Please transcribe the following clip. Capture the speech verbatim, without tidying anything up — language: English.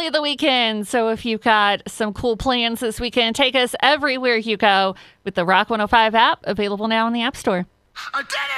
of the weekend. So if you've got some cool plans this weekend, take us everywhere you go with the Rock one oh five app, available now in the App Store. I did it!